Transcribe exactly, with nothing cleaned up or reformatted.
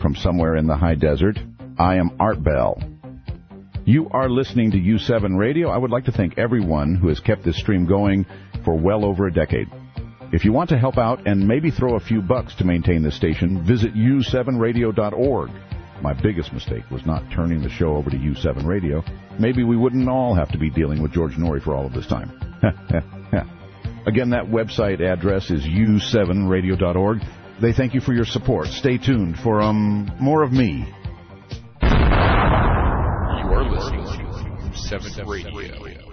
from somewhere in the high desert. I am Art Bell. You are listening to U seven Radio. I would like to thank everyone who has kept this stream going for well over a decade. If you want to help out and maybe throw a few bucks to maintain the station, visit u seven radio dot org. My biggest mistake was not turning the show over to U seven Radio. Maybe we wouldn't all have to be dealing with George Norrie for all of this time. Again, that website address is u seven radio dot org. They thank you for your support. Stay tuned for um more of me. You are listening to U seven Radio.